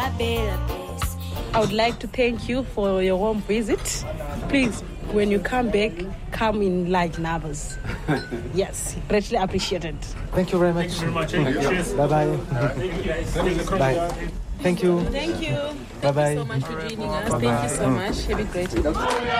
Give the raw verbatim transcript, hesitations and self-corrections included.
I would like to thank you for your warm visit. Please, when you come back, come in large numbers. Yes, greatly appreciated. Thank you very much. Thank you very much. Cheers. Bye-bye. Thank you, guys. Bye. Thank you. Thank you. Bye-bye. Thank you so much for joining us. Bye-bye. Thank you so much. Have a great day.